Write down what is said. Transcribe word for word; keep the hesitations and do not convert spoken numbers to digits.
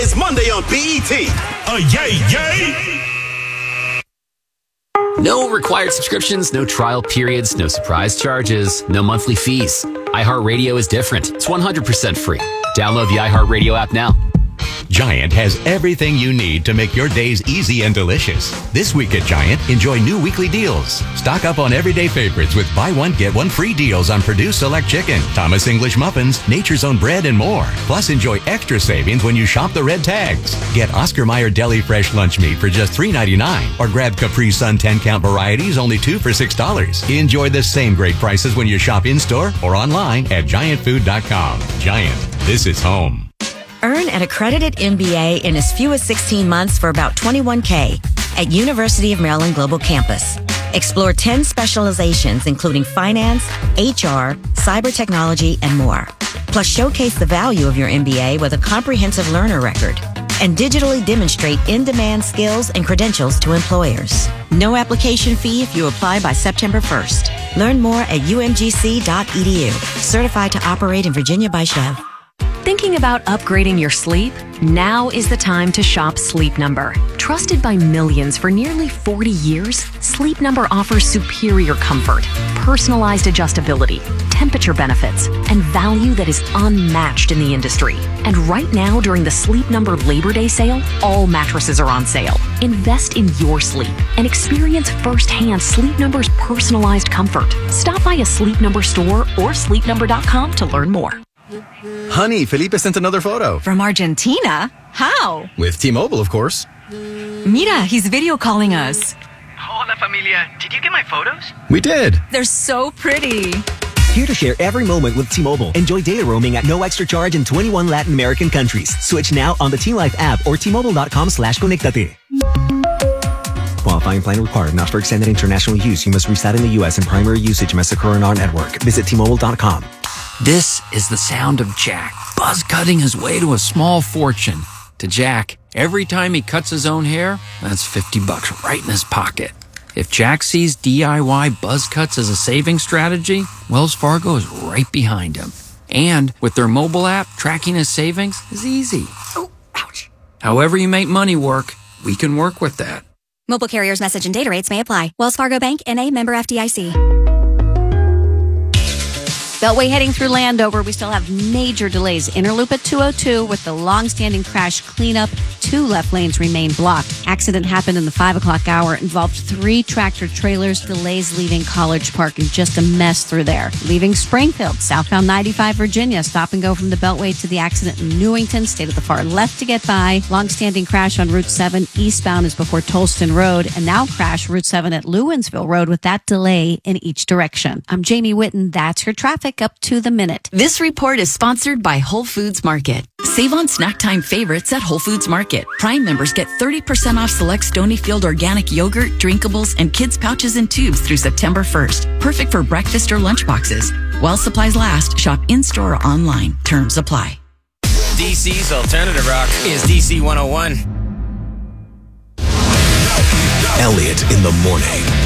It's Monday on B E T. Uh, yay, yay! No required subscriptions, no trial periods, no surprise charges, no monthly fees. iHeartRadio is different. It's one hundred percent free. Download the iHeartRadio app now. Giant has everything you need to make your days easy and delicious. This week at Giant, enjoy new weekly deals. Stock up on everyday favorites with buy one, get one free deals on Purdue Select Chicken, Thomas English Muffins, Nature's Own Bread, and more. Plus, enjoy extra savings when you shop the red tags. Get Oscar Mayer Deli Fresh Lunch Meat for just three ninety-nine, or grab Capri Sun ten-count varieties only two for six dollars. Enjoy the same great prices when you shop in-store or online at giant food dot com. Giant, this is home. Earn an accredited M B A in as few as sixteen months for about twenty-one thousand dollars at University of Maryland Global Campus. Explore ten specializations, including finance, H R, cyber technology, and more. Plus, showcase the value of your M B A with a comprehensive learner record and digitally demonstrate in-demand skills and credentials to employers. No application fee if you apply by September first. Learn more at u m g c dot e d u. Certified to operate in Virginia by Chev. Thinking about upgrading your sleep? Now is the time to shop Sleep Number. Trusted by millions for nearly forty years, Sleep Number offers superior comfort, personalized adjustability, temperature benefits, and value that is unmatched in the industry. And right now, during the Sleep Number Labor Day sale, all mattresses are on sale. Invest in your sleep and experience firsthand Sleep Number's personalized comfort. Stop by a Sleep Number store or sleep number dot com to learn more. Honey, Felipe sent another photo. From Argentina? How? With T-Mobile, of course. Mira, he's video calling us. Hola, familia. Did you get my photos? We did. They're so pretty. Here to share every moment with T-Mobile. Enjoy data roaming at no extra charge in twenty-one Latin American countries. Switch now on the T-Life app or T Mobile dot com slash conectate. Qualifying plan required. Not for extended international use. You must reside in the U S and primary usage must occur on our network. Visit T Mobile dot com. This is the sound of Jack, buzz cutting his way to a small fortune. To Jack, every time he cuts his own hair, that's fifty bucks right in his pocket. If Jack sees D I Y buzz cuts as a saving strategy, Wells Fargo is right behind him. And with their mobile app, tracking his savings is easy. Oh, ouch. However you make money work, we can work with that. Mobile carriers' message and data rates may apply. Wells Fargo Bank, N A, member F D I C. Beltway heading through Landover, we still have major delays. Interloop at two oh two with the long-standing crash cleanup. Two left lanes remain blocked. Accident happened in the five o'clock hour. Involved three tractor trailers. Delays leaving College Park and just a mess through there. Leaving Springfield, southbound ninety-five Virginia. Stop and go from the Beltway to the accident in Newington. Stay to the far left to get by. Long-standing crash on Route seven. Eastbound is before Tolston Road. And now crash Route seven at Lewinsville Road with that delay in each direction. I'm Jamie Whitten. That's your traffic up to the minute. This report is sponsored by Whole Foods Market. Save on snack time favorites at Whole Foods Market. Prime members get thirty percent off select Stonyfield organic yogurt, drinkables, and kids' pouches and tubes through September first. Perfect for breakfast or lunch boxes. While supplies last, shop in-store or online. Terms apply. D C's alternative rock is D C one oh one. Elliot in the morning.